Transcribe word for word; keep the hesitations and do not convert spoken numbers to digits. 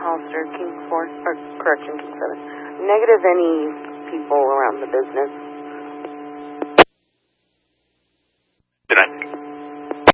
Hollister, King four, or correction, King seven. Negative any people around the business.